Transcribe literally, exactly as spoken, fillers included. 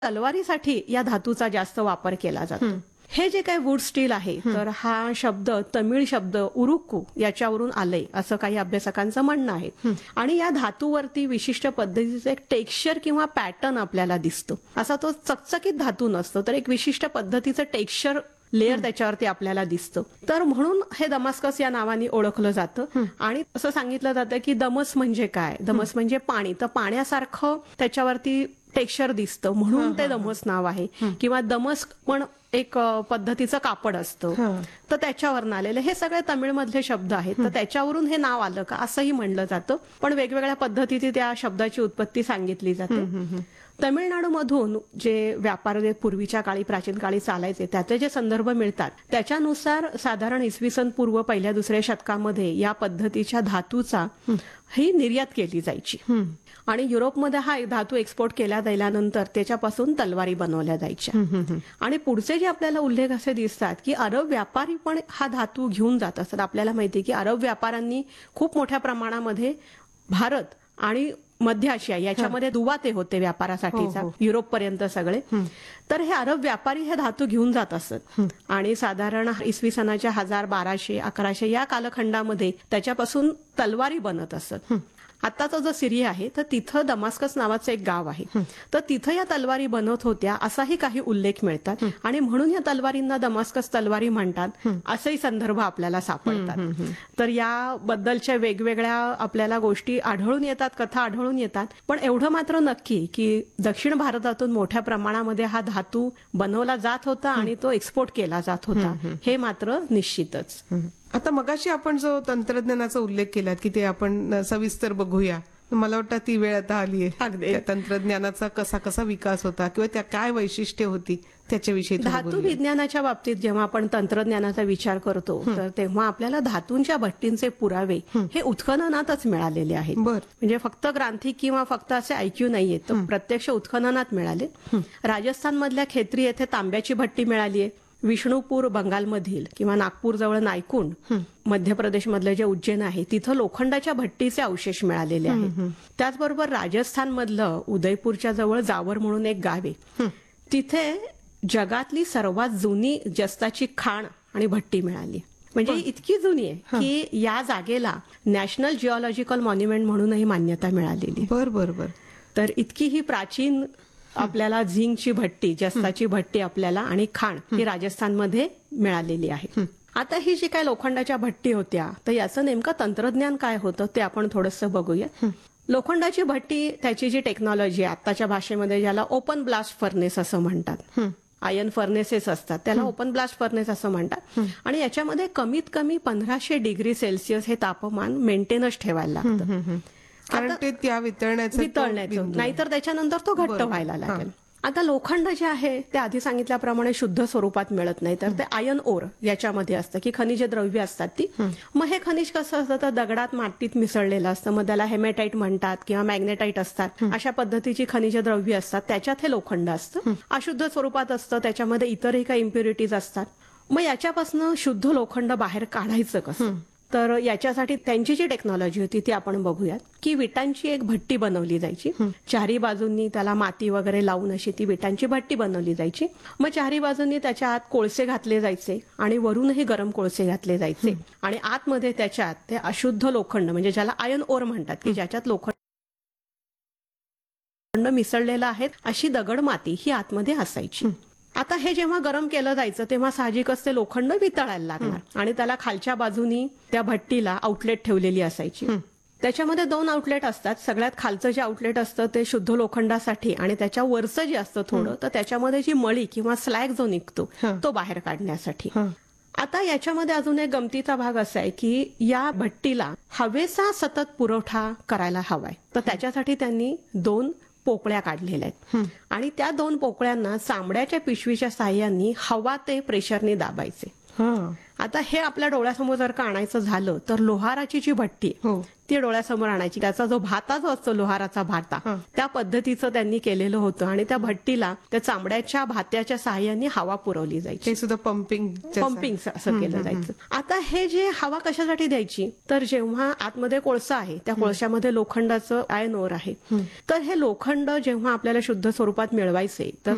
तलवारीसाठी या धातूचा जास्त वापर केला जातो. हे जे काही वूड स्टील आहे तर हा शब्द तमिळ शब्द उरुक्कू याच्यावरून आलंय असं काही अभ्यासकांचं म्हणणं आहे. आणि या धातूवरती विशिष्ट पद्धतीचं एक टेक्स्चर किंवा पॅटर्न आपल्याला दिसतो. असा तो चकचकीत धातू नसतो तर एक विशिष्ट पद्धतीचं टेक्स्चर लेअर त्याच्यावरती आपल्याला दिसतं. तर म्हणून हे दमास्कस या नावाने ओळखलं जातं. आणि असं सांगितलं जातं की दमस म्हणजे काय, दमस म्हणजे पाणी, तर पाण्यासारखं त्याच्यावरती टेक्स्चर दिसतं म्हणून ते दमस नाव आहे. किंवा दमस्क पण एक पद्धतीचं कापड असतं तर त्याच्यावरून आलेले हे सगळे तमिळमधले शब्द आहेत. तर त्याच्यावरून हे नाव आलं का असंही म्हणलं जातं. पण वेगवेगळ्या पद्धतीने त्या शब्दाची उत्पत्ती सांगितली जाते. तमिळनाडूमधून जे व्यापार पूर्वीच्या काळी प्राचीन काळी चालायचे त्याचे जे संदर्भ मिळतात त्याच्यानुसार साधारण इसवी सन पूर्व पहिल्या दुसऱ्या शतकामध्ये या पद्धतीच्या धातूचा ही निर्यात केली जायची. आणि युरोपमध्ये हा धातू एक्सपोर्ट केला गेल्यानंतर त्याच्यापासून तलवारी बनवल्या जायच्या. आणि पुढचे जे आपल्याला उल्लेख असे दिसतात की अरब व्यापारी पण हा धातू घेऊन जात असतात. आपल्याला माहिती आहे की अरब व्यापाऱ्यांनी खूप मोठ्या प्रमाणामध्ये भारत आणि मध्य आशिया याच्यामध्ये दुवाते होते व्यापारासाठीचा युरोप पर्यंत सगळे. तर हे अरब व्यापारी हे धातू घेऊन जात असत. आणि साधारण इसवी सनाच्या हजार बाराशे अकराशे या कालखंडामध्ये त्याच्यापासून तलवारी बनत असत. आताचा जो सिरिया आहे तर तिथं दमास्कस नावाचं एक गाव आहे तर तिथं या तलवारी बनत होत्या असाही काही उल्लेख मिळतात. आणि म्हणून या तलवारींना दमास्कस तलवारी म्हणतात असेही संदर्भ आपल्याला सापडतात. तर याबद्दलच्या वेगवेगळ्या आपल्याला गोष्टी आढळून येतात, कथा आढळून येतात. पण एवढं मात्र नक्की की दक्षिण भारतातून मोठ्या प्रमाणामध्ये हा धातू बनवला जात होता आणि तो एक्सपोर्ट केला जात होता हे मात्र निश्चितच. आता मगाशी आपण जो तंत्रज्ञानाचा उल्लेख केलात की ते आपण सविस्तर बघूया. मला वाटतं ती वेळ आता आली आहे. तंत्रज्ञानाचा कसा कसा विकास होता किंवा त्या काय वैशिष्ट्ये होती त्याच्याविषयी. धातू विज्ञानाच्या बाबतीत जेव्हा आपण तंत्रज्ञानाचा विचार करतो तर तेव्हा आपल्याला धातूंच्या भट्टींचे पुरावे हे उत्खननातच मिळालेले आहेत. म्हणजे फक्त ग्रांथिक किंवा फक्त असे ऐक्यू नाहीये तर प्रत्यक्ष उत्खननात मिळाले. राजस्थानमधल्या खेत्री येथे तांब्याची भट्टी मिळाली आहे. विष्णुपूर बंगालमधील किंवा नागपूर जवळ नायकुंड मध्य प्रदेशमधलं जे उज्जैन आहे तिथं लोखंडाच्या भट्टीचे अवशेष मिळालेले आहेत. त्याचबरोबर राजस्थानमधलं उदयपूरच्या जवळ जावर म्हणून एक गाव आहे तिथे जगातली सर्वात जुनी जस्ताची खाण आणि भट्टी मिळाली. म्हणजे इतकी जुनी आहे की या जागेला नॅशनल जिओलॉजिकल मॉन्युमेंट म्हणूनही मान्यता मिळालेली. बर बर बर तर इतकी ही प्राचीन आपल्याला झिंकची भट्टी, जस्ताची भट्टी आपल्याला आणि खाण ही राजस्थानमध्ये मिळालेली आहे. आता ही जी काय लोखंडाच्या भट्टी होत्या तर याचं नेमकं तंत्रज्ञान काय होतं ते आपण थोडंसं बघूया. लोखंडाची भट्टी त्याची जी टेक्नॉलॉजी आहे आताच्या भाषेमध्ये ज्याला ओपन ब्लास्ट फर्नेस असं म्हणतात. आयर्न फर्नेसेस असतात त्याला ओपन ब्लास्ट फर्नेस असं म्हणतात. आणि याच्यामध्ये कमीत कमी पंधराशे डिग्री सेल्सिअस हे तापमान मेंटेनच ठेवायला लागतं. कारण ते त्या वितळण्याचं वितळण्याचं नाहीतर त्याच्यानंतर तो घट्ट व्हायला लागेल. आता लोखंड जे आहे ते आधी सांगितल्याप्रमाणे शुद्ध स्वरूपात मिळत नाही तर ते आयर्न ओर याच्यामध्ये असतं की खनिज द्रव्य असतात ती. मग हे खनिज कसं असतं तर दगडात मातीत मिसळलेलं असतं. मग त्याला हेमॅटाईट म्हणतात किंवा मॅग्नेटाईट असतात. अशा पद्धतीची खनिज द्रव्य असतात त्याच्यात हे लोखंड असतं. अशुद्ध स्वरूपात असतं त्याच्यामध्ये इतरही काही इम्प्युरिटीज असतात. मग याच्यापासून शुद्ध लोखंड बाहेर काढायचं कसं तर याच्यासाठी त्यांची जी टेक्नॉलॉजी होती ती आपण बघूयात. की विटांची एक भट्टी बनवली जायची. चारी बाजूंनी त्याला माती वगैरे लावून अशी ती विटांची भट्टी बनवली जायची. मग चारी बाजूंनी त्याच्या आत कोळसे घातले जायचे आणि वरूनही गरम कोळसे घातले जायचे. आणि आतमध्ये त्याच्यात ते अशुद्ध लोखंड म्हणजे ज्याला आयर्न ओर म्हणतात की ज्याच्यात लोखंड मिसळलेलं आहे अशी दगड माती ही आतमध्ये असायची. आता हे जेव्हा गरम केलं जायचं तेव्हा साहजिकच ते लोखंड वितळायला लागणार आणि त्याला खालच्या बाजूनी त्या भट्टीला आउटलेट ठेवलेली असायची. त्याच्यामध्ये दोन आउटलेट असतात. सगळ्यात खालचं जे आउटलेट असतं ते शुद्ध लोखंडासाठी आणि त्याच्या वरचं जे असतं थोडं तर त्याच्यामध्ये जी मळी किंवा स्लॅग जो निघतो तो बाहेर काढण्यासाठी. आता याच्यामध्ये अजून एक गमतीचा भाग असा आहे की या भट्टीला हवेचा सतत पुरवठा करायला हवाय तर त्याच्यासाठी त्यांनी दोन पोकळ्या काढलेल्या आहेत. आणि त्या दोन पोकळ्यांना चांबड्याच्या पिशवीच्या साह्याने हवा ते प्रेशरने दाबायचे. आता हे आपल्या डोळ्यासमोर जर का आणायचं झालं तर लोहाराची जी भट्टी ती डोळ्यासमोर आणायची. त्याचा जो भाता जो असतो लोहाराचा भाता त्या पद्धतीचं त्यांनी केलेलं होतं आणि त्या भट्टीला त्या चांबड्याच्या भात्याच्या सहाय्याने हवा पुरवली जायची. ते सुद्धा पंपिंग पंपिंग असं केलं जायचं. आता हे जे हवा कशासाठी द्यायची तर जेव्हा आतमध्ये कोळसा आहे त्या कोळशामध्ये लोखंडाचं आयर्न ओर आहे तर हे लोखंड जेव्हा आपल्याला शुद्ध स्वरूपात मिळवायचे तर